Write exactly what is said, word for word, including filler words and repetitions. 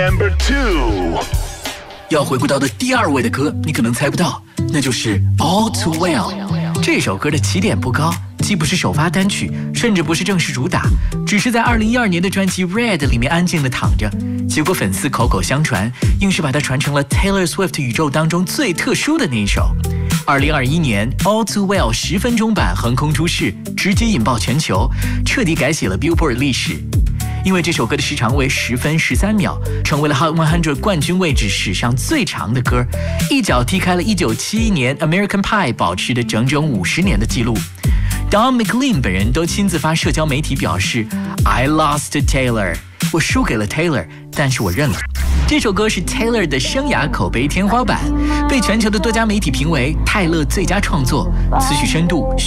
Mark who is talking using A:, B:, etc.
A: Number two，
B: 要回顾到的第二位的歌，你可能猜不到，那就是 All Too Well。这首歌的起点不高，既不是首发单曲，甚至不是正式主打，只是在二零一二年的专辑 Red 里面安静地躺着。结果粉丝口口相传，硬是把它传成了 Taylor Swift 宇宙当中最特殊的那一首。二零二一年 All Too Well 十分钟版横空出世，直接引爆全球，彻底改写了 Billboard 历史。因为这首歌的时长为十分十三秒，成为了 Hot 一百冠军位置史上最长的歌，一脚踢开了一九七一年 American Pie 保持的整整五十年的记录。Don McLean 本人都亲自发社交媒体表示 I lost to Taylor， 我输给了 Taylor， 但是我认了。这首歌是 Taylor 的生涯口碑天花板，被全球的多家媒体评为泰勒最佳创作，词曲深度